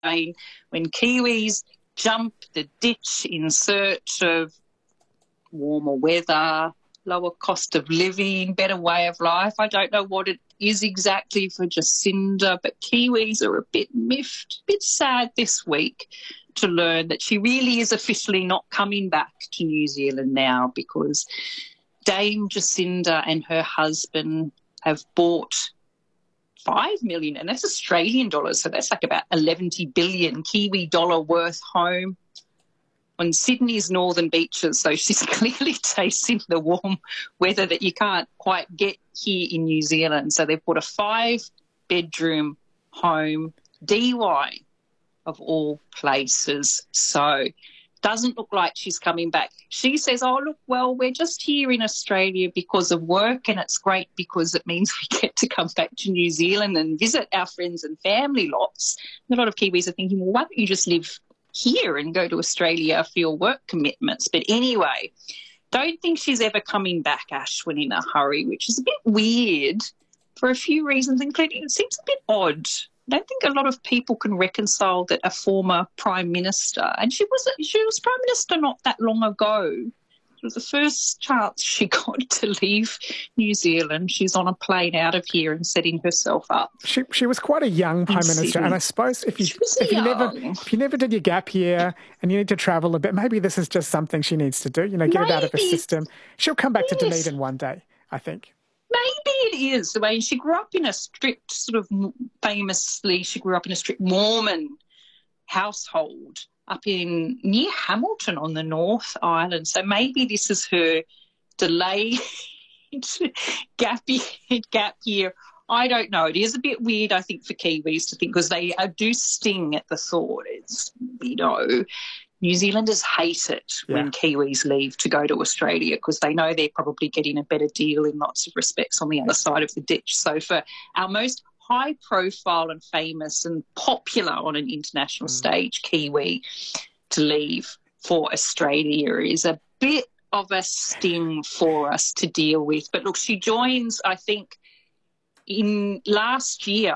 when Kiwis jump the ditch in search of warmer weather, lower cost of living, better way of life. I don't know what it is exactly for Jacinda, but Kiwis are a bit miffed, a bit sad this week to learn that she really is officially not coming back to New Zealand now, because Dame Jacinda and her husband have bought 5 million, and that's Australian dollars, so that's like about 11 billion Kiwi dollar worth home on Sydney's northern beaches. So she's clearly tasting the warm weather that you can't quite get here in New Zealand. So they've bought a 5-bedroom home, DY of all places. So doesn't look like she's coming back. She says, oh, look, well, we're just here in Australia because of work, and it's great because it means we get to come back to New Zealand and visit our friends and family lots. And a lot of Kiwis are thinking, well, why don't you just live here and go to Australia for your work commitments? But anyway, don't think she's ever coming back, Ashwin, in a hurry, which is a bit weird for a few reasons, including it seems a bit odd. I don't think a lot of people can reconcile that a former Prime Minister, and she was Prime Minister not that long ago. It was the first chance she got to leave New Zealand. She's on a plane out of here and setting herself up. She was quite a young Prime Minister, and I suppose if you never did your gap year and you need to travel a bit, maybe this is just something she needs to do, get it out of her system. She'll come back to Dunedin one day, I think. Maybe it is. I mean, she grew up in a strict famously, she grew up in a strict Mormon household up near Hamilton on the North Island. So maybe this is her delayed gap year. I don't know. It is a bit weird, I think, for Kiwis to think, because they do sting at the thought. It's, New Zealanders hate it when Kiwis leave to go to Australia, because they know they're probably getting a better deal in lots of respects on the other side of the ditch. So for our most high profile and famous and popular on an international stage Kiwi to leave for Australia is a bit of a sting for us to deal with. But look, she joins, I think, in last year,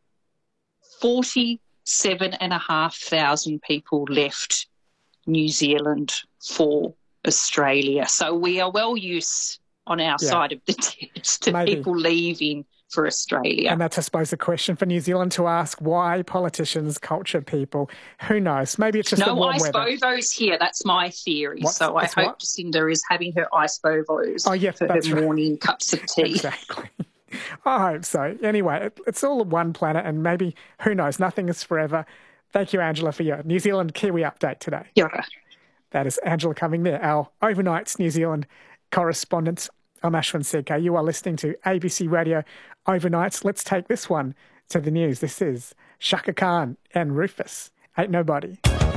47,500 people left New Zealand for Australia. So we are well used on our side of the ditch to people leaving for Australia. And that's, I suppose, the question for New Zealand to ask: why politicians, culture people? Who knows? Maybe it's just the warm weather. No ice bovos here. That's my theory. I hope Jacinda is having her ice bovos for her morning cups of tea. Exactly. I hope so. Anyway, it's all one planet, and maybe, who knows, nothing is forever. Thank you, Angela, for your New Zealand Kiwi update today. Yeah. That is Angela Cumming there, our overnight New Zealand correspondent. I'm Ashwin CK. You are listening to ABC Radio Overnights. Let's take this one to the news. This is Shaka Khan and Rufus. Ain't Nobody.